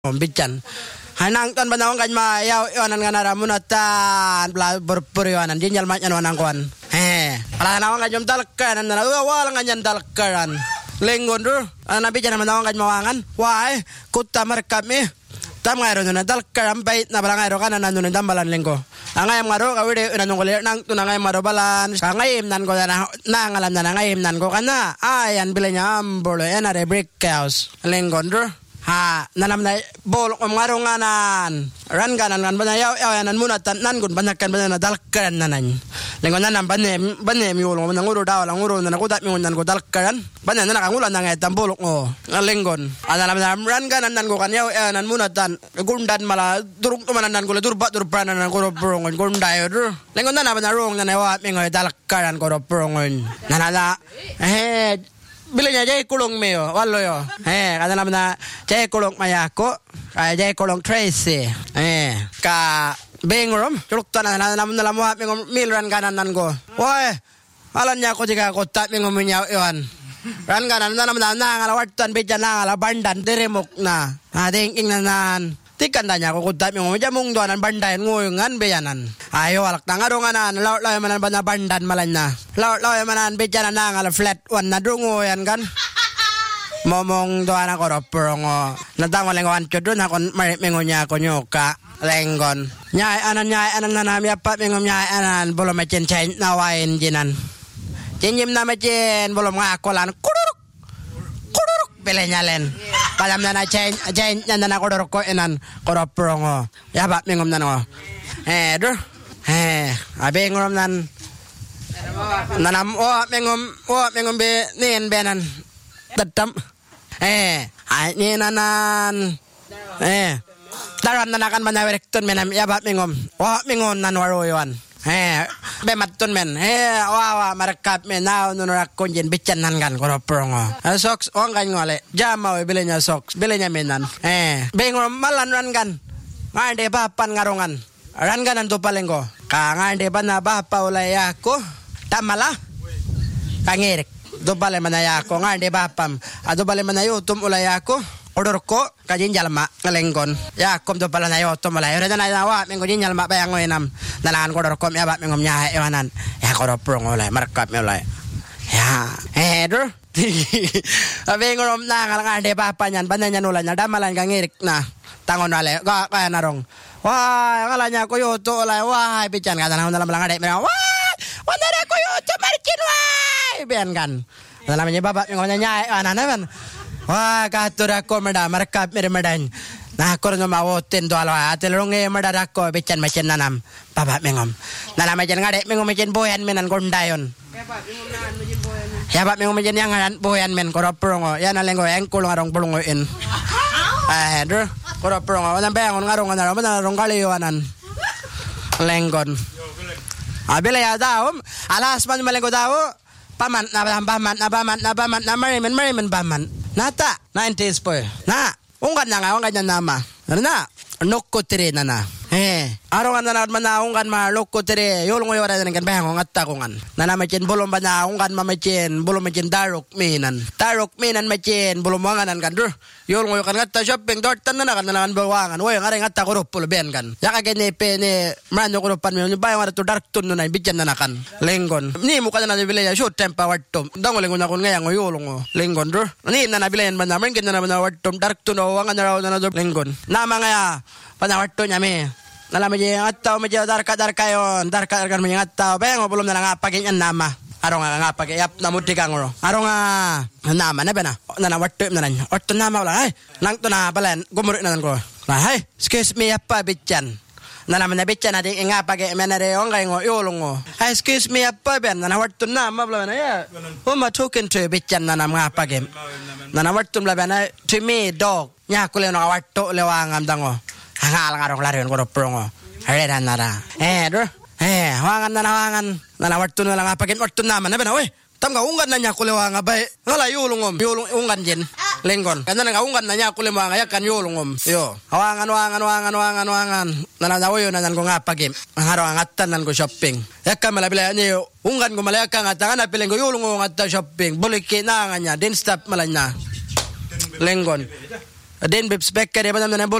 Bican. Hanang ton banawang kan ma yaw yonan ganara munatan bla berperiwanan jinjal matnya wanang kuan. Ala nawang kan jom talkan na wala nganyan talkan. Lenggon dur ana bican banawang kan mawangan. Wah kutta markap mi. Tam ngairo na talkan pait na balangairo kan nan nun tambalan lengko. Angay maro kawide nanong kulir nang tunangay maro balan. Kangay nan ko na ngalam na ngayem nan ko kana. Ayan bilanya ambolo enare brick house. Lenggon dur. Ha nanam na bolok ngaronganan ran ganan kan banayaw yanan munatan nan gun banakan banana dalkan nanan lengon nanam banem yulong nanguro daw lang uro na kudat mi nan ko dalkan banana nakangulan nang etam bolok ngo lengon analam na ran ganan nan ko kan yaw yanan munatan gundan mala duruk tumanan nan ko durba durpranan nan ko brongon gundayo dur lengon nanam na rong na wa mi ngo dalkan ko brongon nanala bilanya jay kulong meo wallo yo kada naman na jay kulong mayako jay kulong Tracy ka bengrom tuluktan na naman na lamuha mingom milran kanan ko woy alan niya ko jika ko tat mingom minyaw iwan ran kanan na naman na ngalawartan bidyan na ngalabandan diremok na dingking na nan tikan na niya ko kutat mingom jamong doanan bandayan nguyungan beyanan ayo alak na ngaronganan law manan ba na bandan malan na law manan bidyan na ngala flat one na dungo yan kan momong doanan ko roperongo natang walengoan chodon akon marit mingo niya ko nyoka lenggon nyay anan nanami apat mingom nyay anan bolom macen chain nawain jinan jinjim na macen bolom ngakolan kuduruk bele nyalen palam na chain na kodorok ko enan koroprongo ya ba mingom nano dur abe ngorom nan nanam mingom be nen benan tetam ni nanan taran nanakan manawerekton menam ya ba mingom mingon nan waroyan be matton men wa marakap men now nurak konjen bicanan kan koroprongo socks on kan ngole jama we belenya socks belenya menan be ngom malan ran kan ngande papan ngarongan ran ganan to palengko ka ngande bana bapa ulay ako tamala kangirek do bale manaya ko ngande bapam ado bale manayo tum ulay ako order ko kajin jalma ngalenggon ya kom do pala nayo to malay ora na wa mengo jin jalma bayang ngoinam nalangan ko order ko ya ba mengom nya ewanan ya ko prong olay markap me olay ya dur abe ngorom na ngalangan de papa nyan bananya nulan nya damalan kangirik na tangon ale ka narong wah ngalanya ko yo to olay wah pican ka tanang dalam lang ade wah wanara ko yo to markin wah ben kan dalamnya baba ngomnya nya ewanan wah katur ako mada markap mere madan na korno mawoten do alwa atelonge mada ako becan macen nanam baba mengom nanam macen ngade mengom macen boyan menan gondayon ya bab mengom macen yang ngaran boyan men koroprongo ya nalengo engkul ngarong pulungo in dur koroprongo nambe ngarong narong kaliwanan lenggon abela ya daom alas man malengo dawo paman na marimen paman nata 90s po na ungkan na nga nama na nokko tire na arongan na man na ungkan ma lokko tire yolong yora na kan bahang ngatta kungan na macen bolom ba na ungkan ma macen bolom macen darok minan macen bolom wanganan kan dur yolong yo kan ngatta shopping dortan na kan nalan bawangan woy ngare ngatta ko ropol ben kan yaka gene pe ne man ko ropan mi bayang wara to dark tun na bijan na kan lenggon ni mo kan na bile ya short temper wattom dangol lengon akon ngayang yolong lenggon dur ni na bilen man na men ken na wattom dark tun wangan na raw na lenggon na mga panawatto nyame nalama je ngattaw me je darka yon darka kan me ngattaw beng belum na ngapage nyan nama arong ngapage yap namudi kangro arong nama na bena na watto na nan otto nama wala nang to na balen gumuri nan ko hai excuse me apa bican nalama na bican ade ngapage menare ongay ngo yolongo hai excuse me apa ben na watto nama bla na ya homa token to bican na ngapage na watto bla bena to me dog nya ko le no watto lewangam dango hangal ngarong larion ko prongo harera nara dur wangan na watto na lang apakin watto naman na bena we tam ga ungan na nya kulewa nga bay ngala yulungom ungan jen lenggon kana nga ungan na nya kulewa nga yakan yulungom yo wangan na nawoyo na nan ko ngapagim haro ngatan nan ko shopping yakka malabila ni ungan ko malaka nga tanga na piling ko yulungo ngata shopping bolike na nga nya den stop malanya lenggon Den beb spekke de banam na